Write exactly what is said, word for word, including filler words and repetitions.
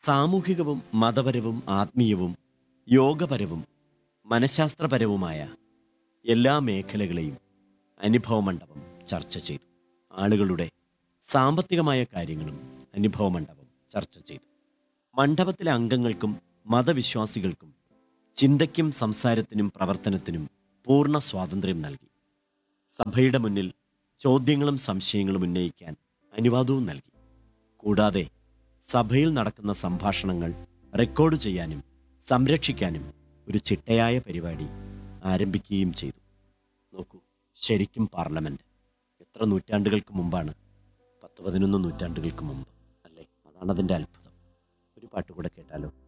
സാമൂഹികവും മതപരവും ആത്മീയവും യോഗപരവും മനഃശാസ്ത്രപരവുമായ എല്ലാ മേഖലകളെയും അനുഭവമണ്ഡപം ചർച്ച ചെയ്തു. ആളുകളുടെ സാമ്പത്തികമായ കാര്യങ്ങളും അനുഭവമണ്ഡപം ചർച്ച ചെയ്തു. മണ്ഡപത്തിലെ അംഗങ്ങൾക്കും മതവിശ്വാസികൾക്കും ചിന്തയ്ക്കും സംസാരത്തിനും പ്രവർത്തനത്തിനും പൂർണ്ണ സ്വാതന്ത്ര്യം നൽകി. സഭയുടെ മുന്നിൽ ചോദ്യങ്ങളും സംശയങ്ങളും ഉന്നയിക്കാൻ അനുവാദവും നൽകി. കൂടാതെ സഭയിൽ നടക്കുന്ന സംഭാഷണങ്ങൾ റെക്കോർഡ് ചെയ്യാനും സംരക്ഷിക്കാനും ഒരു ചിട്ടയായ പരിപാടി ആരംഭിക്കുകയും ചെയ്തു. നോക്കൂ, ശരിക്കും പാർലമെന്റ് എത്ര നൂറ്റാണ്ടുകൾക്ക് മുമ്പാണ്? പത്ത് പതിനൊന്ന് നൂറ്റാണ്ടുകൾക്ക് മുമ്പ് അല്ലേ? അതാണ് അതിൻ്റെ അത്ഭുതം. ഒരു പാട്ട് കൂടെ കേട്ടാലോ?